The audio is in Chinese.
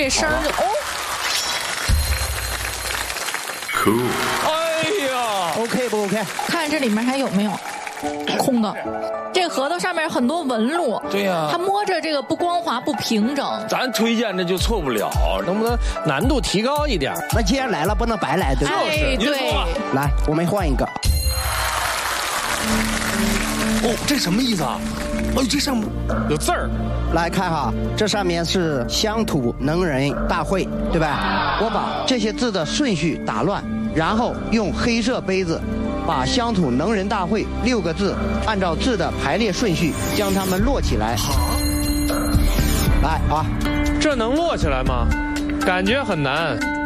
这声就哦。 Cool。 哎呀 ，OK 不 OK？ 看这里面还有没有空的？这核桃上面很多纹路。 对呀， 它摸着这个不光滑不平整。 咱推荐的就错不了，能不能难度提高一点？ 那既然来了，不能白来，对吧？ 哎，对。 来，我们换一个。 哦，这什么意思啊？哦，这上面有字儿。 来看哈，这上面是乡土能人大会，对吧？我把这些字的顺序打乱，然后用黑色杯子把乡土能人大会6个字按照字的排列顺序将它们摞起来。来啊， 这能摞起来吗？感觉很难。